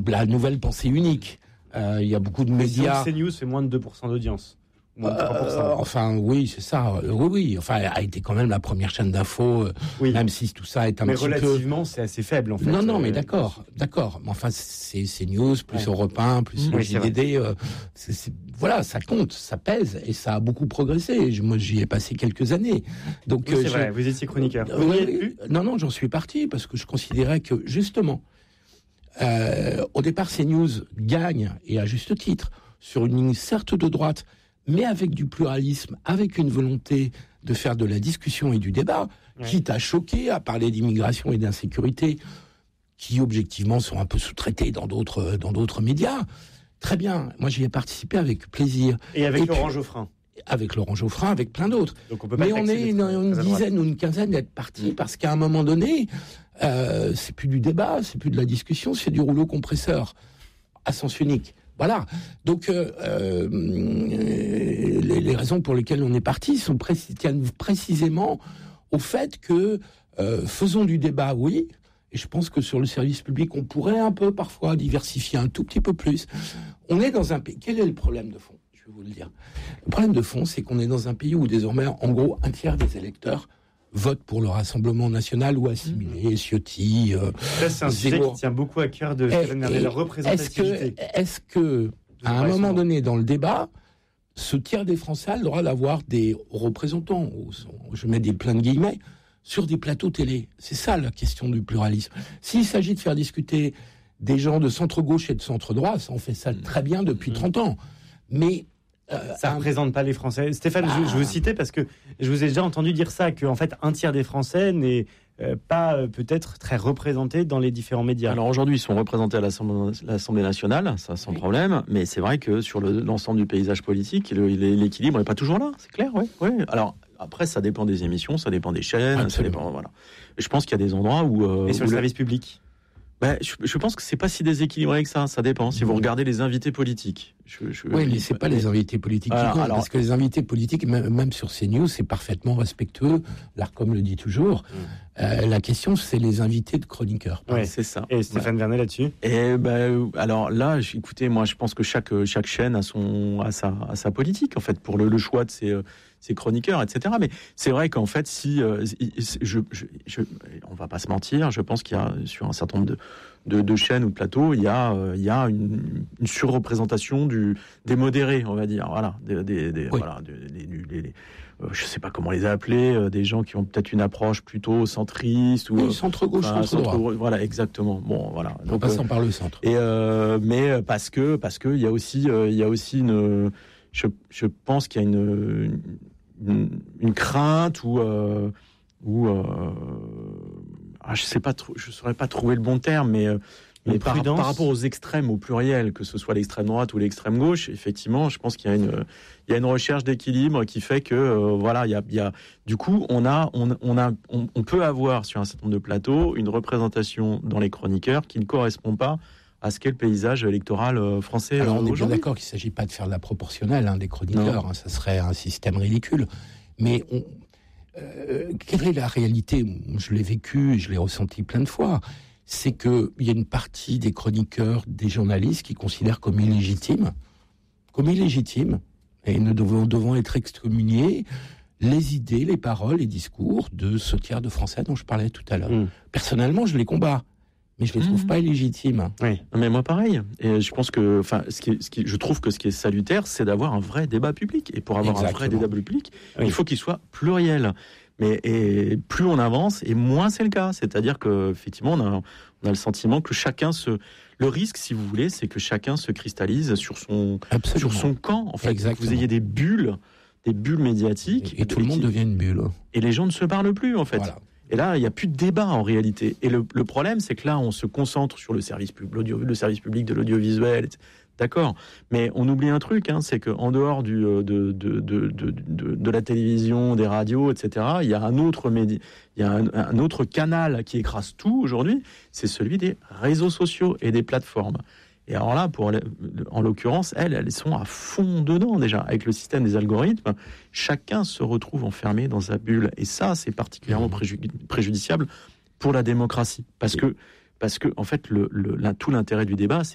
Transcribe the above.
la nouvelle pensée unique. Il y a beaucoup de médias. CNews fait moins de 2% d'audience. Moins de 3%. Enfin, oui, c'est ça. Oui. Enfin, elle a été quand même la première chaîne d'info, même si tout ça est un petit peu... Mais relativement, c'est assez faible, en fait. Non, mais d'accord. Mais enfin, c'est CNews, plus Europe 1, plus le JDD. Voilà, ça compte, ça pèse, et ça a beaucoup progressé. Moi, j'y ai passé quelques années. Donc, c'est vrai, vous étiez chroniqueur. Vous n'y êtes plus ? Non, j'en suis parti, parce que je considérais que, justement, au départ, CNews gagne, et à juste titre, sur une ligne certes de droite, mais avec du pluralisme, avec une volonté de faire de la discussion et du débat, quitte à choquer, à parler d'immigration et d'insécurité, qui objectivement sont un peu sous-traités dans d'autres médias. Très bien, moi j'y ai participé avec plaisir. Et avec Laurent Geoffrin. Avec Laurent Geoffrin, avec plein d'autres. Donc on peut pas. Mais on est une dizaine ou une quinzaine d'être partis, parce qu'à un moment donné, c'est plus du débat, c'est plus de la discussion, c'est du rouleau compresseur à sens unique. Voilà. Donc, les raisons pour lesquelles on est parti tiennent précisément au fait que faisons du débat, oui. Et je pense que sur le service public, on pourrait un peu parfois diversifier un tout petit peu plus. On est dans un pays. Quel est le problème de fond ? Je vais vous le dire. Le problème de fond, c'est qu'on est dans un pays où désormais, en gros, un tiers des électeurs votent pour le Rassemblement national ou assimilé, Ciotti. Ça, c'est un sujet qui tient beaucoup à cœur de Stéphane Vernet, la représentativité. Est-ce que à un moment donné dans le débat, ce tiers des Français a le droit d'avoir des représentants, je mets des plein de guillemets, sur des plateaux télé ? C'est ça la question du pluralisme. S'il s'agit de faire discuter des gens de centre-gauche et de centre-droit, ça, on fait ça très bien depuis 30 ans. Mais ça ne représente pas les Français. Stéphane, je vous citais parce que je vous ai déjà entendu dire ça, qu'en fait, un tiers des Français n'est pas peut-être très représenté dans les différents médias. Alors aujourd'hui, ils sont représentés à l'Assemblée nationale, ça sans problème, mais c'est vrai que sur l'ensemble du paysage politique, l'équilibre n'est pas toujours là, c'est clair, oui. Alors après, ça dépend des émissions, ça dépend des chaînes, absolument. Ça dépend, voilà. Et je pense qu'il y a des endroits où... Et sur le service public ? Je pense que c'est pas si déséquilibré que ça dépend. Si vous regardez les invités politiques... Oui, mais c'est pas les invités politiques qui comptent, parce que les invités politiques, même sur CNews, c'est parfaitement respectueux. L'Arcom le dit toujours. La question, c'est les invités de chroniqueurs. Oui, c'est ça. Et Stéphane Vernet là-dessus ? Alors là, écoutez, moi, je pense que chaque chaîne a sa politique, en fait, pour le choix de ses chroniqueurs, etc. Mais c'est vrai qu'en fait, si on va pas se mentir, je pense qu'il y a sur un certain nombre de chaînes ou de plateaux, il y a une surreprésentation des modérés, on va dire. Voilà, je sais pas comment les appeler, des gens qui ont peut-être une approche plutôt centriste ou centre-gauche, centre-droit. Voilà, exactement. Bon, voilà. En passant par le centre. Et mais parce que il y a aussi une, je pense qu'il y a une crainte ou je sais pas trop, je saurais pas trouver le bon terme, mais par rapport aux extrêmes, au pluriel, que ce soit l'extrême droite ou l'extrême gauche, effectivement, je pense qu'il y a une recherche d'équilibre qui fait que il y a du coup on peut avoir sur un certain nombre de plateaux une représentation dans les chroniqueurs qui ne correspond pas à ce qu'est le paysage électoral français. Alors on est bien d'accord qu'il ne s'agit pas de faire de la proportionnelle des chroniqueurs, ça serait un système ridicule. Mais quelle est la réalité ? Je l'ai vécu et je l'ai ressenti plein de fois. C'est qu'il y a une partie des chroniqueurs, des journalistes qui considèrent comme illégitime, et nous devons être excommuniés, les idées, les paroles, les discours de ce tiers de Français dont je parlais tout à l'heure. Personnellement, je les combats. Mais je les trouve pas illégitimes. Oui. Mais moi, pareil. Et je pense que, je trouve que ce qui est salutaire, c'est d'avoir un vrai débat public. Et pour avoir un vrai débat public, il faut qu'il soit pluriel. Et plus on avance, et moins c'est le cas. C'est-à-dire que, effectivement, on a le sentiment que chacun le risque, si vous voulez, c'est que chacun se cristallise sur son camp. En fait, que vous ayez des bulles médiatiques. Et tout le monde devient une bulle. Et les gens ne se parlent plus, en fait. Voilà. Et là, il n'y a plus de débat en réalité. Et le problème, c'est que là, on se concentre sur le service public de l'audiovisuel, etc. D'accord. Mais on oublie un truc, c'est qu'en dehors de la télévision, des radios, etc., il y a un autre canal qui écrase tout aujourd'hui, c'est celui des réseaux sociaux et des plateformes. Et alors là, en l'occurrence, elles sont à fond dedans déjà. Avec le système des algorithmes, chacun se retrouve enfermé dans sa bulle. Et ça, c'est particulièrement préjudiciable pour la démocratie. Parce que en fait, tout l'intérêt du débat, c'est